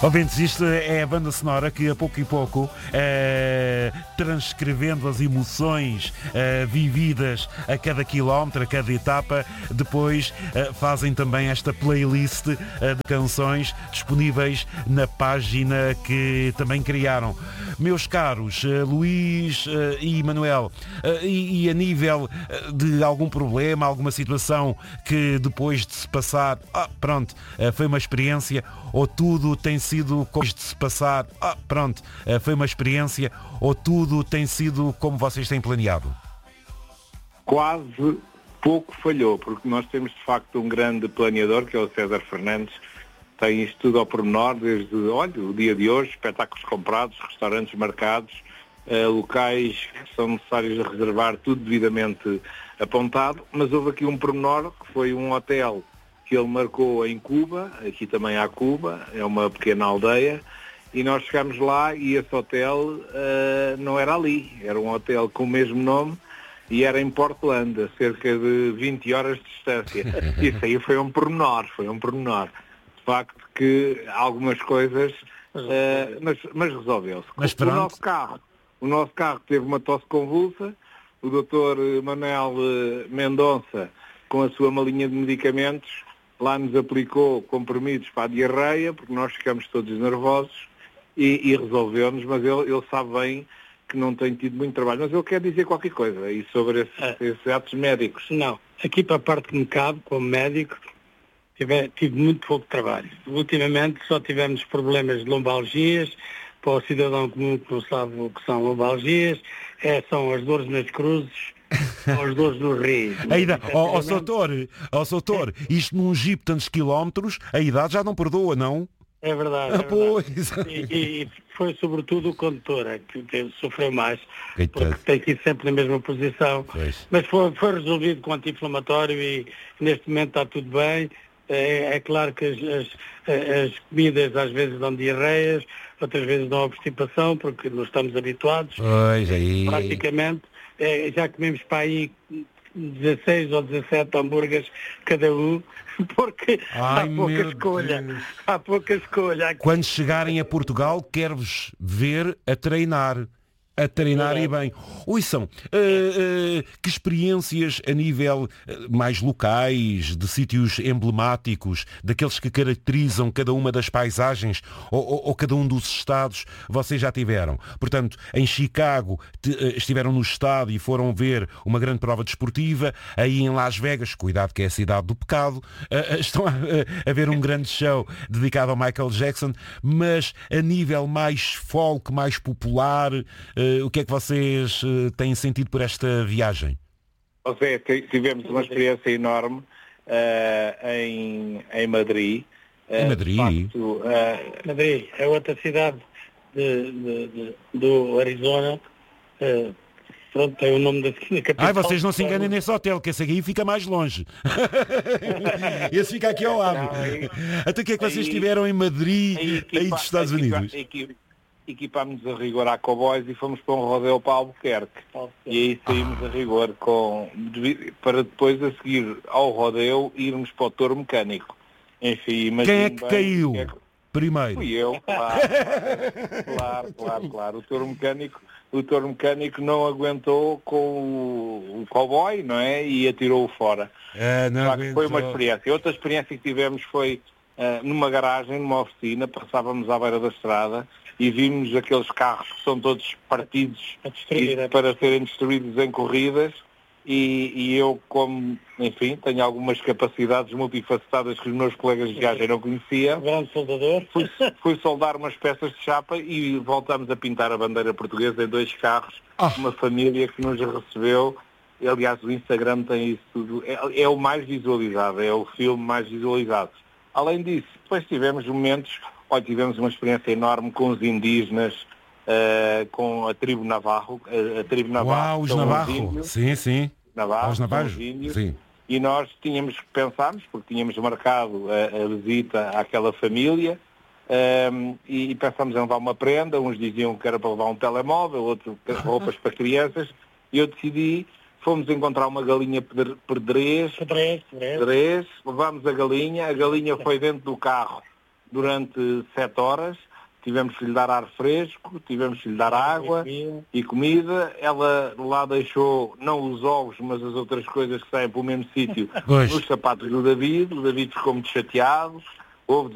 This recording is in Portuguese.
Ouvintes, isto é a banda sonora que a pouco e pouco, transcrevendo as emoções vividas a cada quilómetro, a cada etapa, depois fazem também esta playlist de canções disponíveis na página que também criaram. Meus caros, Luís e Manuel, e a nível de algum problema, alguma situação que depois de se passar, foi uma experiência, ou tudo tem sido como de se passar, foi uma experiência, ou tudo tem sido como vocês têm planeado? Quase pouco falhou, porque nós temos de facto um grande planeador, que é o César Fernandes. Tem isto tudo ao pormenor, desde, o dia de hoje, espetáculos comprados, restaurantes marcados, locais que são necessários a reservar, tudo devidamente apontado, mas houve aqui um pormenor, que foi um hotel que ele marcou em Cuba, aqui também há Cuba, é uma pequena aldeia, e nós chegámos lá e esse hotel não era ali, era um hotel com o mesmo nome e era em Portland, a cerca de 20 horas de distância. Isso aí foi um pormenor. De facto que algumas coisas, mas resolveu-se. O nosso carro teve uma tosse convulsa, o Dr. Manuel Mendonça, com a sua malinha de medicamentos, lá nos aplicou comprimidos para a diarreia, porque nós ficamos todos nervosos, e resolveu-nos, mas ele sabe bem que não tem tido muito trabalho. Mas ele quer dizer qualquer coisa e sobre esses atos médicos. Não, aqui para a parte que me cabe, como médico, tive muito pouco trabalho. Ultimamente só tivemos problemas de lombalgias, para o cidadão comum que não sabe o que são lombalgias, são as dores nas cruzes, as dores nos rins. Soutor, isto num Jeep tantos quilómetros, a idade já não perdoa, não? É verdade. Pois. E foi sobretudo o condutor que sofreu mais, Coitado. porque tem que ir sempre na mesma posição. Pois. Mas foi resolvido com anti-inflamatório e neste momento está tudo bem. É claro que as comidas às vezes dão diarreias, outras vezes dão obstipação, porque não estamos habituados. Pois, aí. Praticamente, já comemos para aí 16 ou 17 hambúrgueres cada um, porque há pouca escolha. Quando chegarem a Portugal, quero-vos ver a treinar e bem. Ouçam, que experiências a nível mais locais, de sítios emblemáticos, daqueles que caracterizam cada uma das paisagens ou cada um dos estados, vocês já tiveram? Portanto, em Chicago estiveram no estádio e foram ver uma grande prova desportiva, aí em Las Vegas, cuidado que é a cidade do pecado, estão a ver um grande show dedicado ao Michael Jackson, mas a nível mais folk, mais popular, o que é que vocês têm sentido por esta viagem? José, tivemos uma experiência enorme em Madrid. Em Madrid? Facto, Madrid é outra cidade do Arizona. Pronto, tem o nome da capital. Vocês não se enganem nesse hotel, que esse aí fica mais longe. Esse fica aqui ao lado. Até o que é que vocês tiveram em Madrid, aí dos Estados Unidos? Equipámos-nos a rigor à Cowboys e fomos para um rodeo para Albuquerque. E aí saímos a rigor para depois a seguir ao rodeo irmos para o touro mecânico. Enfim, quem é que caiu primeiro? Fui eu, claro. O touro mecânico não aguentou com o cowboy, não é? E atirou-o fora. Foi uma experiência. Outra experiência que tivemos foi numa garagem, numa oficina, passávamos à beira da estrada e vimos aqueles carros que são todos partidos para serem destruídos em corridas e eu, como, enfim, tenho algumas capacidades multifacetadas que os meus colegas de viagem não conheciam. Grande soldador. Fui soldar umas peças de chapa e voltamos a pintar a bandeira portuguesa em 2 carros, uma família que nos recebeu. Aliás, o Instagram tem isso tudo. É o mais visualizado, é o filme mais visualizado. Além disso, depois tivemos momentos, tivemos uma experiência enorme com os indígenas, com a tribo Navarro. Os Navarro, sim. Navarro, os Navarros, sim. E nós pensámos, porque tínhamos marcado a visita àquela família, e pensámos em levar uma prenda, uns diziam que era para levar um telemóvel, outros roupas para crianças, e eu decidi, fomos encontrar uma galinha pedrez, levámos a galinha foi dentro do carro durante 7 horas, tivemos que lhe dar ar fresco, tivemos que lhe dar água e comida. Ela lá deixou, não os ovos, mas as outras coisas que saem pelo mesmo sítio, nos sapatos do David. O David ficou muito chateado. Houve